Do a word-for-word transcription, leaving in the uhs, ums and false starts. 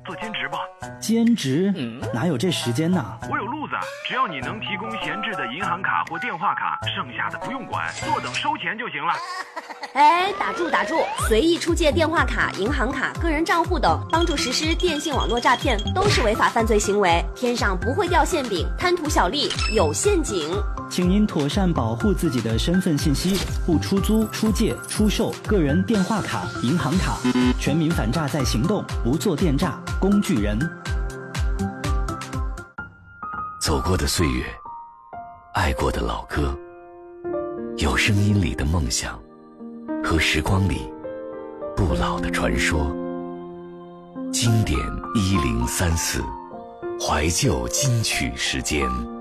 做兼职吧。 兼职？嗯，哪有这时间呢？ 我有路子，只要你能提供闲置的银行卡或电话卡，剩下的不用管，坐等收钱就行了。 哎，打住打住！随意出借电话卡、银行卡、个人账户等，帮助实施电信网络诈骗，都是违法犯罪行为。天上不会掉馅饼，贪图小利有陷阱。 请您妥善保护自己的身份信息，不出租、出借、出售个人电话卡、银行卡。全民反诈在行动，不做电诈工具人。 走过的岁月，爱过的老歌，有声音里的梦想，和时光里不老的传说。经典一零三四，怀旧金曲时间。